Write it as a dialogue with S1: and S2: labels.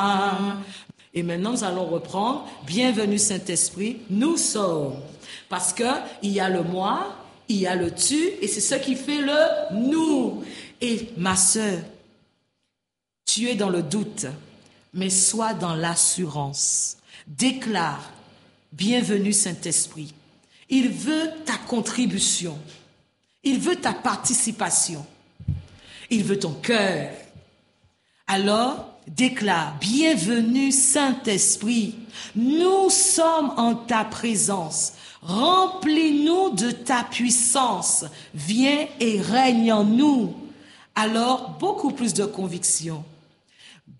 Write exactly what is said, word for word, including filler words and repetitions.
S1: Et maintenant, nous allons reprendre. Bienvenue Saint-Esprit, nous sommes. Parce que il y a le moi, il y a le tu, et c'est ce qui fait le nous. Et ma sœur, tu es dans le doute, mais sois dans l'assurance. Déclare, bienvenue Saint-Esprit. Il veut ta contribution. Il veut ta participation. Il veut ton cœur. Alors, déclare, bienvenue Saint-Esprit. Nous sommes en ta présence. Remplis-nous de ta puissance. Viens et règne en nous. Alors, beaucoup plus de conviction.